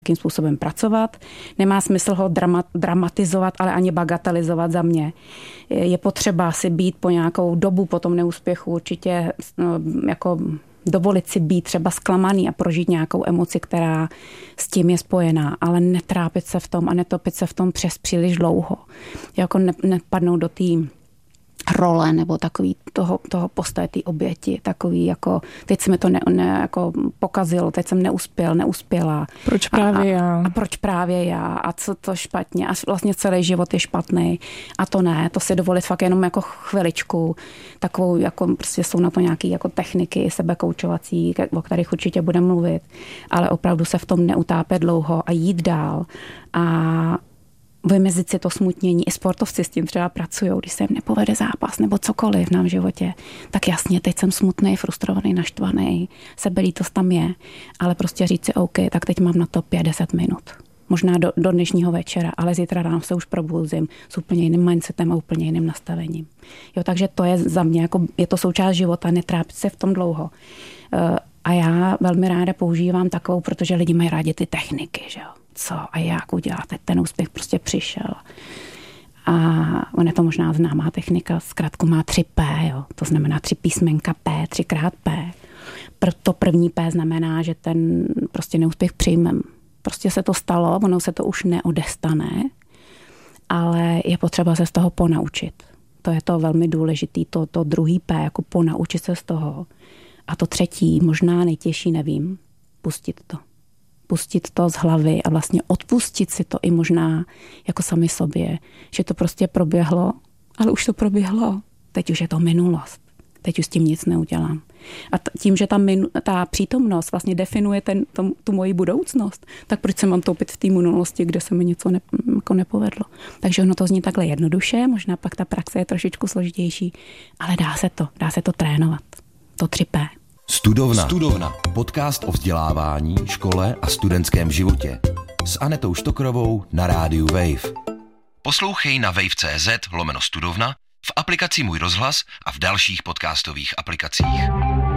jakým způsobem pracovat. Nemá smysl ho dramatizovat, ale ani bagatelizovat za mě. Je potřeba si být po nějakou dobu po tom neúspěchu určitě jako dovolit si být třeba zklamaný a prožít nějakou emoci, která s tím je spojená, ale netrápit se v tom a netopit se v tom přes příliš dlouho. Jako nepadnout do té role nebo takový toho postoje té oběti, takový jako teď se mi to jako pokazilo, teď jsem neuspěla. Proč právě já? A proč právě já? A co to špatně? A vlastně celý život je špatný. A to ne, to si dovolit fakt jenom jako chviličku. Takovou, jako prostě jsou na to nějaké jako techniky sebekoučovací, o kterých určitě budeme mluvit. Ale opravdu se v tom neutápět dlouho a jít dál. A vymezit si to smutnění. I sportovci s tím třeba pracují, když se jim nepovede zápas nebo cokoliv v nám životě. Tak jasně, teď jsem smutný, frustrovaný, naštvaný, sebelítost tam je, ale prostě říct si OK, tak teď mám na to 5-10 minut. Možná do dnešního večera, ale zítra ráno se už probuzím s úplně jiným mindsetem a úplně jiným nastavením. Jo, takže to je za mě, jako je to součást života, netrápit se v tom dlouho. A já velmi ráda používám takovou, protože lidi mají rádi ty techniky, že jo. Co a jak uděláte, ten úspěch prostě přišel. A on je to možná známá technika, zkrátku má 3P, jo. To znamená 3 písmenka P, 3x P. To první P znamená, že ten prostě neúspěch přijmem. Prostě se to stalo, ono se to už neodestane, ale je potřeba se z toho ponaučit. To je to velmi důležitý, to druhý P, jako ponaučit se z toho. A to třetí, možná nejtěžší, nevím, pustit to. Pustit to z hlavy a vlastně odpustit si to i možná jako sami sobě, že to prostě proběhlo, ale už to proběhlo. Teď už je to minulost. Teď už s tím nic neudělám. A tím, že ta přítomnost vlastně definuje tu moji budoucnost, tak proč se mám toupit v té minulosti, kde se mi něco jako nepovedlo. Takže ono to zní takhle jednoduše, možná pak ta praxe je trošičku složitější, ale dá se to trénovat. To 3P. Studovna. Podcast o vzdělávání, škole a studentském životě. S Anetou Štokrovou na rádiu Wave. Poslouchej na wave.cz/studovna, v aplikaci Můj rozhlas a v dalších podcastových aplikacích.